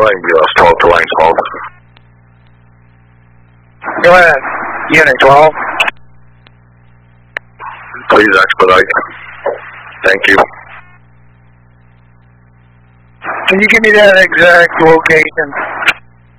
going, US 12 to line 12. Go ahead, Unit 12. Please expedite. Thank you. Can you give me that exact location?